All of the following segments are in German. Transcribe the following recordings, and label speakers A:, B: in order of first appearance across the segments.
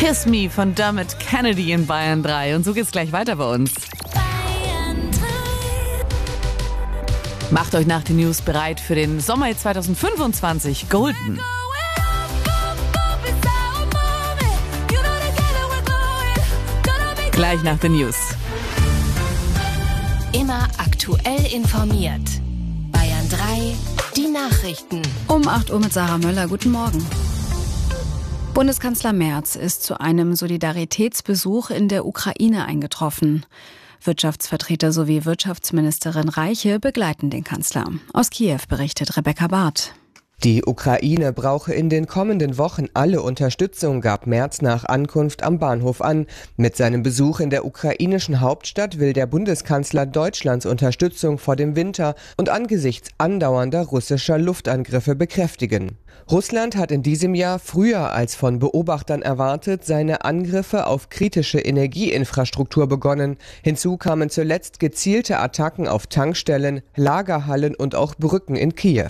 A: Kiss Me von Dermot Kennedy in Bayern 3. Und so geht's gleich weiter bei uns. Macht euch nach den News bereit für den Sommer 2025. Golden. Gleich nach den News.
B: Immer aktuell informiert. Bayern 3, die Nachrichten.
C: Um 8 Uhr mit Sarah Möller. Guten Morgen. Bundeskanzler Merz ist zu einem Solidaritätsbesuch in der Ukraine eingetroffen. Wirtschaftsvertreter sowie Wirtschaftsministerin Reiche begleiten den Kanzler. Aus Kiew berichtet Rebecca Barth.
D: Die Ukraine brauche in den kommenden Wochen alle Unterstützung, gab Merz nach Ankunft am Bahnhof an. Mit seinem Besuch in der ukrainischen Hauptstadt will der Bundeskanzler Deutschlands Unterstützung vor dem Winter und angesichts andauernder russischer Luftangriffe bekräftigen. Russland hat in diesem Jahr früher als von Beobachtern erwartet seine Angriffe auf kritische Energieinfrastruktur begonnen. Hinzu kamen zuletzt gezielte Attacken auf Tankstellen, Lagerhallen und auch Brücken in Kiew.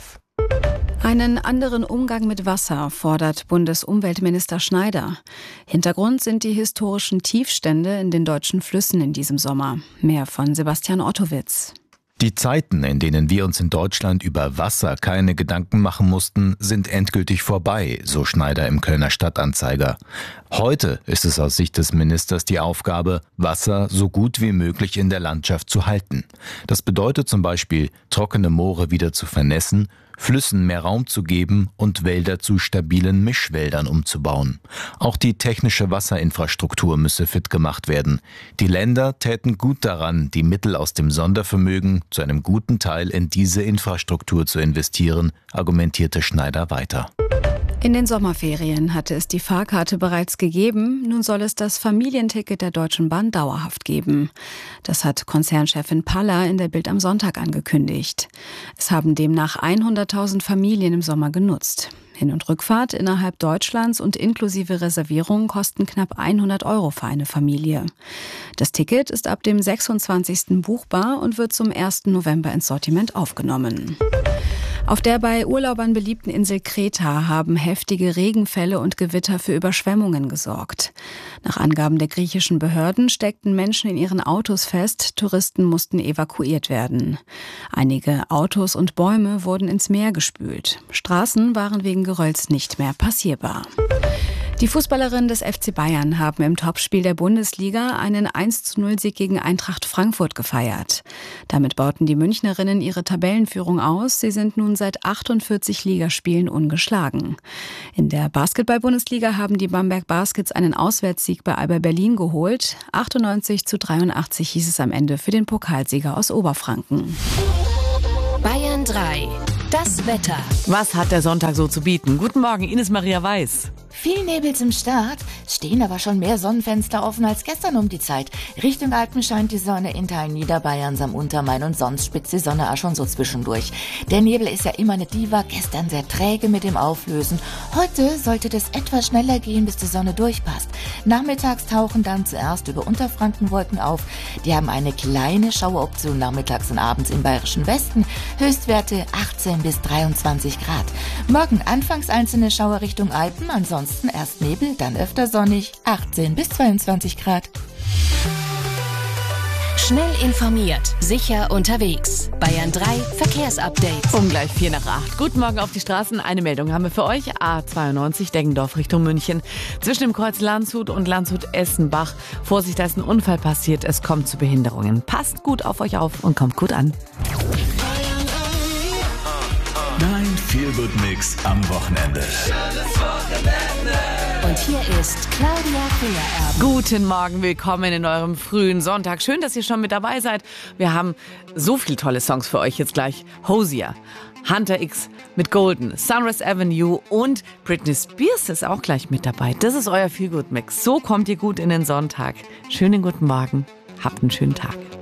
C: Einen anderen Umgang mit Wasser fordert Bundesumweltminister Schneider. Hintergrund sind die historischen Tiefstände in den deutschen Flüssen in diesem Sommer. Mehr von Sebastian Ottowitz.
E: Die Zeiten, in denen wir uns in Deutschland über Wasser keine Gedanken machen mussten, sind endgültig vorbei, so Schneider im Kölner Stadtanzeiger. Heute ist es aus Sicht des Ministers die Aufgabe, Wasser so gut wie möglich in der Landschaft zu halten. Das bedeutet zum Beispiel, trockene Moore wieder zu vernässen, Flüssen mehr Raum zu geben und Wälder zu stabilen Mischwäldern umzubauen. Auch die technische Wasserinfrastruktur müsse fit gemacht werden. Die Länder täten gut daran, die Mittel aus dem Sondervermögen zu einem guten Teil in diese Infrastruktur zu investieren, argumentierte Schneider weiter.
C: In den Sommerferien hatte es die Fahrkarte bereits gegeben, nun soll es das Familienticket der Deutschen Bahn dauerhaft geben. Das hat Konzernchefin Paller in der Bild am Sonntag angekündigt. Es haben demnach 100.000 Familien im Sommer genutzt. Hin- und Rückfahrt innerhalb Deutschlands und inklusive Reservierung kosten knapp 100 € für eine Familie. Das Ticket ist ab dem 26. buchbar und wird zum 1. November ins Sortiment aufgenommen. Auf der bei Urlaubern beliebten Insel Kreta haben heftige Regenfälle und Gewitter für Überschwemmungen gesorgt. Nach Angaben der griechischen Behörden steckten Menschen in ihren Autos fest, Touristen mussten evakuiert werden. Einige Autos und Bäume wurden ins Meer gespült. Straßen waren wegen Gerölls nicht mehr passierbar. Die Fußballerinnen des FC Bayern haben im Topspiel der Bundesliga einen 1:0-Sieg gegen Eintracht Frankfurt gefeiert. Damit bauten die Münchnerinnen ihre Tabellenführung aus. Sie sind nun seit 48 Ligaspielen ungeschlagen. In der Basketball-Bundesliga haben die Bamberg Baskets einen Auswärtssieg bei Alba Berlin geholt. 98:83 hieß es am Ende für den Pokalsieger aus Oberfranken.
B: Bayern 3, das Wetter.
A: Was hat der Sonntag so zu bieten? Guten Morgen, Ines Maria Weiß.
F: Viel Nebel zum Start, stehen aber schon mehr Sonnenfenster offen als gestern um die Zeit. Richtung Alpen scheint die Sonne in Teilen Niederbayerns am Untermain und sonst spitzt die Sonne auch schon so zwischendurch. Der Nebel ist ja immer eine Diva, gestern sehr träge mit dem Auflösen. Heute sollte das etwas schneller gehen, bis die Sonne durchpasst. Nachmittags tauchen dann zuerst über Unterfranken Wolken auf. Die haben eine kleine Schaueroption nachmittags und abends im bayerischen Westen. Höchstwerte 18 bis 23 Grad. Morgen anfangs einzelne Schauer Richtung Alpen, ansonsten erst Nebel, dann öfter sonnig, 18 bis 22 Grad.
B: Schnell informiert, sicher unterwegs. Bayern 3 Verkehrsupdate.
A: Um gleich 7:45. Guten Morgen auf die Straßen. Eine Meldung haben wir für euch. A92 Deggendorf Richtung München. Zwischen dem Kreuz Landshut und Landshut-Essenbach. Vorsicht, da ist ein Unfall passiert. Es kommt zu Behinderungen. Passt gut auf euch auf und kommt gut an.
G: Dein Feel-Good-Mix am Wochenende.
B: Und hier ist Claudia Feuererben.
A: Guten Morgen, willkommen in eurem frühen Sonntag. Schön, dass ihr schon mit dabei seid. Wir haben so viele tolle Songs für euch jetzt gleich. Hozier, Hunter X mit Golden, Sunrise Avenue und Britney Spears ist auch gleich mit dabei. Das ist euer Feel-Good-Mix. So kommt ihr gut in den Sonntag. Schönen guten Morgen. Habt einen schönen Tag.